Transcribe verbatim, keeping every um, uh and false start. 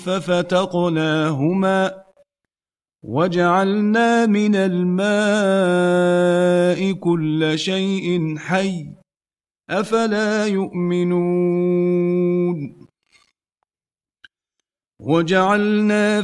ففتقناهما وجعلنا من الماء كل شيء حي أفلا يؤمنون وجعلنا